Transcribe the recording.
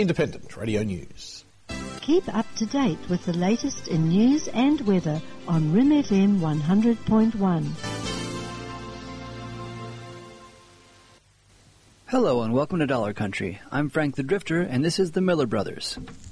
Independent Radio News. Keep up to date with the latest in news and weather on RIM FM 100.1. Hello and welcome to Dollar Country. I'm Frank the Drifter and this is the Miller Brothers.